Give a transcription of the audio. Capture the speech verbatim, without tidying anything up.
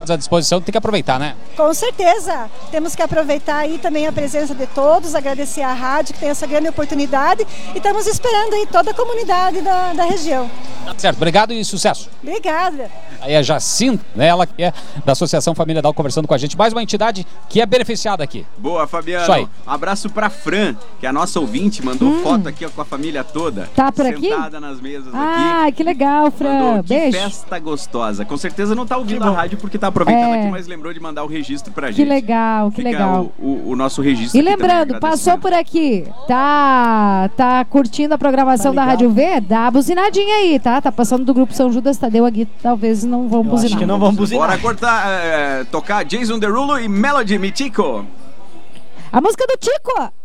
à disposição, tem que aproveitar, né? Com certeza. Temos que aproveitar aí também a presença de todos, agradecer à rádio que tem essa grande oportunidade e estamos esperando aí toda a comunidade da, da região. Certo, obrigado e sucesso. Obrigada. Aí a Jacinta, né, ela que é da Associação Família Dal, conversando com a gente. Mais uma entidade que é beneficiada aqui. Boa, Fabiano. Isso aí. Um abraço pra Fran, que é a nossa ouvinte, mandou Hum. foto aqui ó, com a família toda. Tá por aqui? Sentada nas mesas Ah, aqui. que legal, Fran. Mandou, que Beijo. festa gostosa. Com certeza não tá ouvindo a rádio porque tá aproveitando É. aqui, mas lembrou de mandar o registro pra gente. Que legal, que Fica legal. O, o, o nosso registro E aqui lembrando, também, passou agradecendo. por aqui, tá, tá curtindo a programação Tá da legal. Rádio V? Dá a buzinadinha aí, tá? Tá passando do grupo São Judas Tadeu aqui, talvez não vão Eu buzinar. acho que não vamos buzinar. Bora cortar, é, tocar Jason Derulo e Melody Mitico. A música do Tico!